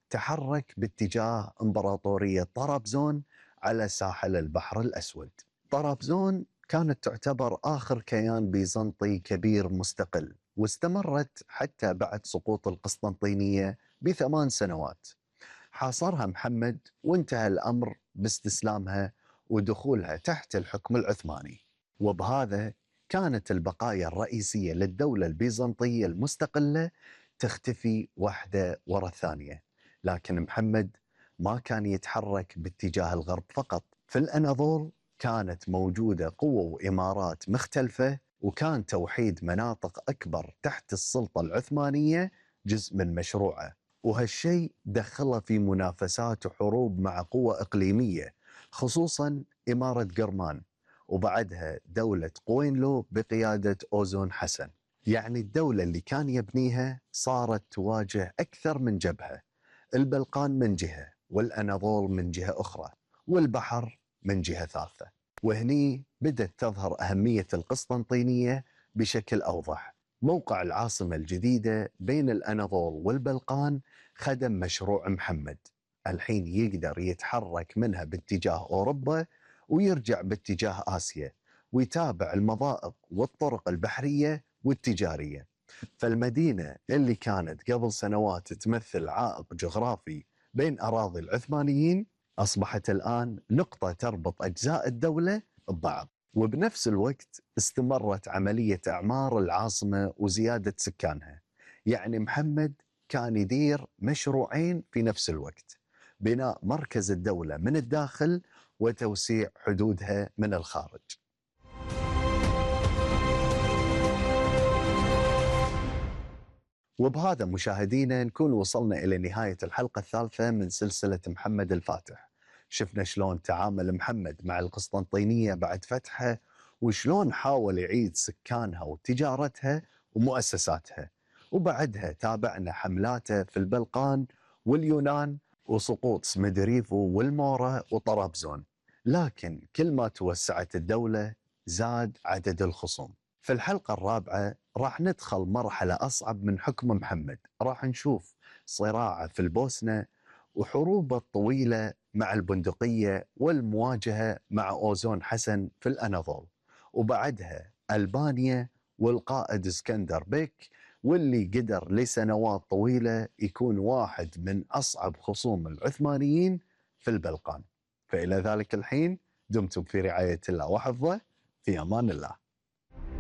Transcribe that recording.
تحرك باتجاه إمبراطورية طرابزون على ساحل البحر الأسود. طرابزون كانت تعتبر آخر كيان بيزنطي كبير مستقل، واستمرت حتى بعد سقوط القسطنطينية ب8 سنوات. حاصرها محمد وانتهى الأمر باستسلامها ودخولها تحت الحكم العثماني، وبهذا كانت البقايا الرئيسية للدولة البيزنطية المستقلة تختفي واحدة ورا الثانية. لكن محمد ما كان يتحرك باتجاه الغرب فقط. في الأناضول كانت موجودة قوة وإمارات مختلفة، وكان توحيد مناطق أكبر تحت السلطة العثمانية جزء من مشروعه، وهالشيء دخله في منافسات وحروب مع قوى إقليمية، خصوصا إمارة قرمان، وبعدها دولة قوينلو بقيادة أوزون حسن. يعني الدولة اللي كان يبنيها صارت تواجه أكثر من جبهة، البلقان من جهة، والأناضول من جهة أخرى، والبحر من جهة ثالثة. وهني بدأت تظهر أهمية القسطنطينية بشكل أوضح. موقع العاصمة الجديدة بين الأناضول والبلقان خدم مشروع محمد. الحين يقدر يتحرك منها باتجاه أوروبا ويرجع باتجاه آسيا، ويتابع المضائق والطرق البحرية والتجارية. فالمدينة اللي كانت قبل سنوات تمثل عائق جغرافي بين أراضي العثمانيين أصبحت الآن نقطة تربط أجزاء الدولة ببعض. وبنفس الوقت استمرت عملية إعمار العاصمة وزيادة سكانها. يعني محمد كان يدير مشروعين في نفس الوقت: بناء مركز الدولة من الداخل وتوسيع حدودها من الخارج. وبهذا مشاهدينا نكون وصلنا إلى نهاية الحلقة الثالثة من سلسلة محمد الفاتح. شفنا شلون تعامل محمد مع القسطنطينية بعد فتحها، وشلون حاول يعيد سكانها وتجارتها ومؤسساتها. وبعدها تابعنا حملاته في البلقان واليونان وسقوط سمدريفو والمورا وطرابزون. لكن كل ما توسعت الدولة زاد عدد الخصوم. في الحلقة الرابعة راح ندخل مرحلة أصعب من حكم محمد. راح نشوف صراعه في البوسنة وحروبه الطويلة مع البندقية والمواجهة مع أوزون حسن في الأناضول. وبعدها ألبانيا والقائد اسكندر بيك، واللي قدر لسنوات طويلة يكون واحد من أصعب خصوم العثمانيين في البلقان. فإلى ذلك الحين دمتم في رعاية الله وحفظه. في أمان الله.